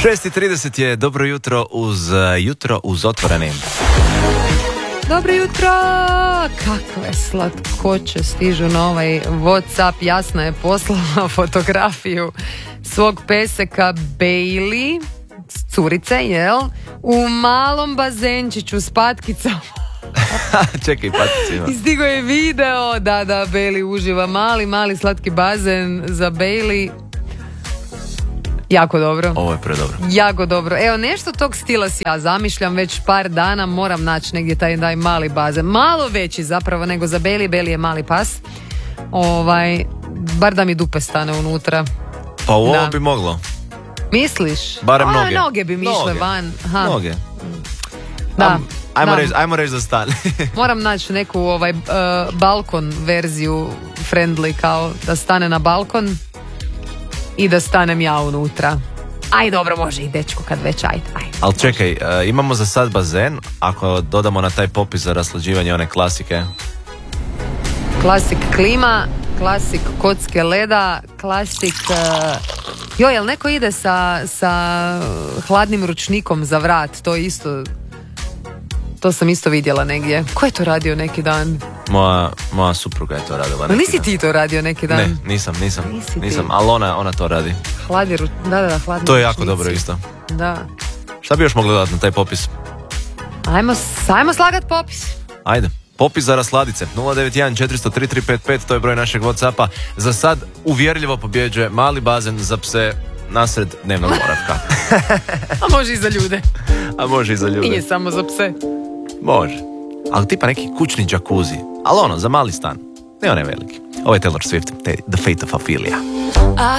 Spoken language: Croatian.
6:30 je dobro jutro uz otvoreni. Dobro jutro! Kakve slatkoće stižu na ovaj WhatsApp. Jasna je poslala fotografiju svog peseka Bailey, curice, jel? U malom bazenčiću s patkicama. Čekaj, patice ima. I stigo je video, da, Bailey uživa. Mali slatki bazen za Bailey. Jako dobro. Ovo je predobro. Jako dobro. Evo, nešto tog stila si ja zamišljam već par dana. Moram naći negdje taj mali bazen. Malo veći zapravo nego za Bailey. Bailey je mali pas. Bar da mi dupe stane unutra. Pa u ovo bi moglo. Misliš? Barem noge. Noge bi mi išle van. Aha. Noge. Da. Ajmo reći za stan. Moram naći neku balkon verziju friendly, kao da stane na balkon i da stanem ja unutra. Aj, dobro, može i dečko kad već, ajde. Ali čekaj, imamo za sad bazen, ako dodamo na taj popis za raslađivanje one klasike. Klasik klima, klasik kocke leda, klasik... jel neko ide sa hladnim ručnikom za vrat, to isto... To sam isto vidjela negdje. Ko je to radio neki dan? Moja supruga je to radila neki dan. Nisi ti to radio neki dan? Ne, nisam, ali ona to radi. Hladni ručnici. To je jako dobro isto. Da. Šta bi još mogli dodati na taj popis? Ajmo slagat popis. Ajde. Popis za rasladice 091 403 355, to je broj našeg WhatsAppa. Za sad uvjerljivo pobjeđuje mali bazen za pse nasred dnevnog boravka. A može i za ljude. Nije samo za pse. Može. Ali tipa neki kućni džakuzi. Ali za mali stan. Ne onaj veliki. Ovo je Taylor Swift, The Fate of Ophelia. I